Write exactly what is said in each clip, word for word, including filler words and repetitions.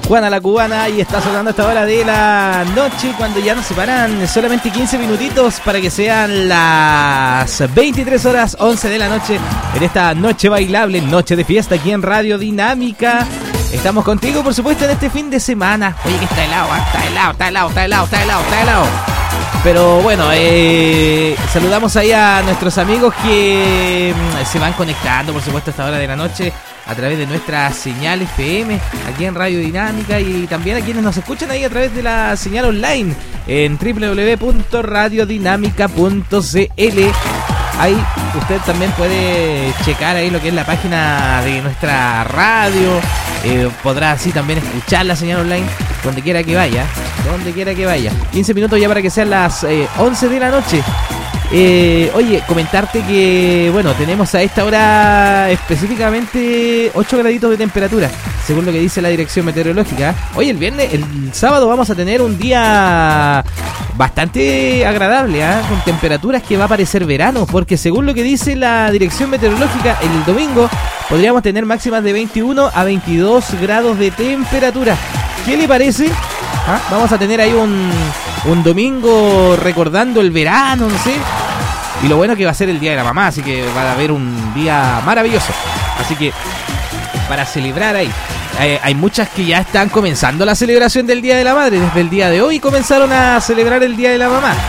Juana la Cubana, y está sonando a esta hora de la noche, cuando ya nos separan solamente quince minutitos para que sean las veintitrés horas once de la noche en esta noche bailable, noche de fiesta aquí en Radio Dinámica. Estamos contigo, por supuesto, en este fin de semana. Oye, que está helado, ¿eh? está helado, está helado, está helado, está helado, está helado. Pero bueno, eh, saludamos ahí a nuestros amigos que se van conectando, por supuesto, a esta hora de la noche a través de nuestra señal F M aquí en Radio Dinámica, y también a quienes nos escuchan ahí a través de la señal online en doble u doble u doble u punto radio dinámica punto c l. Ahí usted también puede checar ahí lo que es la página de nuestra radio. Eh, podrá así también escuchar la señal online donde quiera que vaya, donde quiera que vaya. quince minutos ya para que sean las eh, once de la noche. Eh, oye, comentarte que, bueno, tenemos a esta hora específicamente ocho graditos de temperatura, según lo que dice la dirección meteorológica. Hoy el viernes, el sábado vamos a tener un día bastante agradable, ¿eh? Con temperaturas que va a parecer verano, porque según lo que dice la dirección meteorológica, el domingo podríamos tener máximas de veintiuno a veintidós grados de temperatura. ¿Qué le parece? ¿Ah? Vamos a tener ahí un, un domingo recordando el verano, no sé. Y lo bueno que va a ser el Día de la Mamá, así que va a haber un día maravilloso. Así que para celebrar ahí, eh, hay muchas que ya están comenzando la celebración del Día de la Madre. Desde el día de hoy comenzaron a celebrar el Día de la Mamá.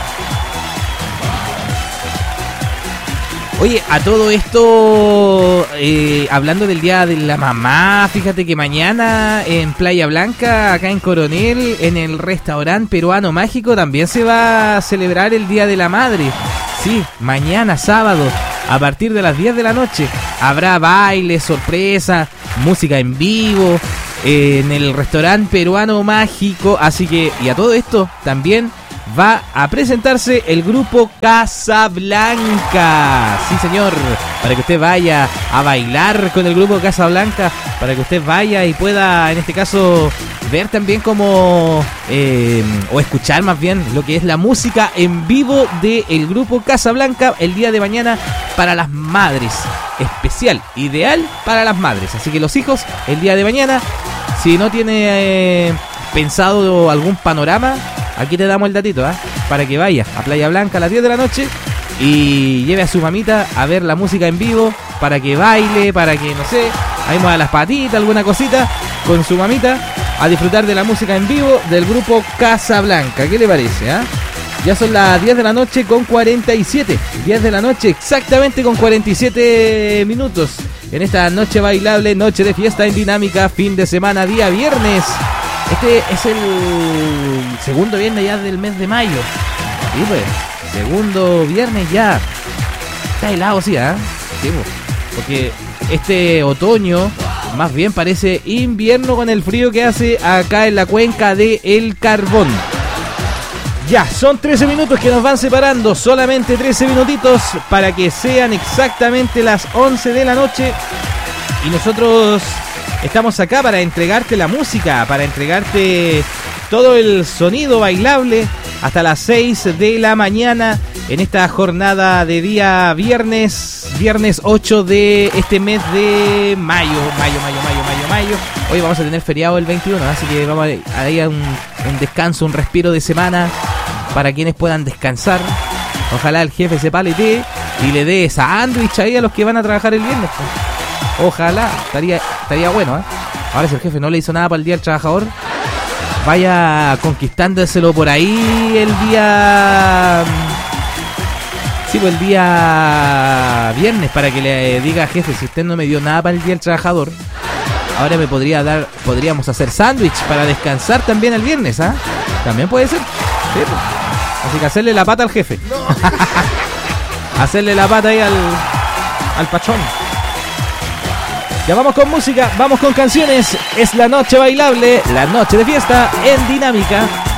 Oye, a todo esto, eh, hablando del Día de la Mamá, fíjate que mañana en Playa Blanca, acá en Coronel, en el restaurante peruano mágico, también se va a celebrar el Día de la Madre. Sí, mañana sábado, a partir de las diez de la noche, habrá baile, sorpresa, música en vivo, eh, en el restaurante peruano mágico. Así que, y a todo esto también va a presentarse el grupo Casablanca. Sí, señor, para que usted vaya a bailar con el grupo Casablanca, para que usted vaya y pueda, en este caso, ver también como eh, o escuchar más bien lo que es la música en vivo del grupo Casablanca el día de mañana para las madres. Especial, ideal para las madres. Así que los hijos, el día de mañana, si no tiene eh, pensado algún panorama, aquí te damos el datito, ¿eh? Para que vaya a Playa Blanca a las diez de la noche y lleve a su mamita a ver la música en vivo, para que baile, para que, no sé, ahí mueva las patitas, alguna cosita con su mamita, a disfrutar de la música en vivo del grupo Casablanca. ¿Qué le parece, eh? Ya son las diez de la noche con cuarenta y siete. diez de la noche exactamente con cuarenta y siete minutos. En esta noche bailable, noche de fiesta en Dinámica, fin de semana, día viernes. Este es el segundo viernes ya del mes de mayo. Sí, pues, segundo viernes ya. Está helado, sí, ¿eh? Sí, pues, porque este otoño más bien parece invierno con el frío que hace acá en la cuenca de El Carbón. Ya, son trece minutos que nos van separando, solamente trece minutitos para que sean exactamente las once de la noche. Y nosotros estamos acá para entregarte la música, para entregarte todo el sonido bailable hasta las seis de la mañana en esta jornada de día viernes, viernes ocho de este mes de mayo, mayo, mayo, mayo, mayo, mayo. Hoy vamos a tener feriado el veintiuno, así que vamos a ir a un, un descanso, un respiro de semana para quienes puedan descansar. Ojalá el jefe se paletee y le dé sándwich ahí a los que van a trabajar el viernes, pues. Ojalá, estaría, estaría bueno, ¿eh? Ahora, si el jefe no le hizo nada para el Día del Trabajador, vaya conquistándoselo por ahí el día... Sí, pues el día viernes, para que le diga, jefe, si usted no me dio nada para el Día del Trabajador, ahora me podría dar, podríamos hacer sándwich para descansar también el viernes, ¿ah? ¿eh? También puede ser. Sí, pues. Así que hacerle la pata al jefe. No. Hacerle la pata ahí al, al pachón. Ya vamos con música, vamos con canciones. Es la noche bailable, la noche de fiesta en Dinámica.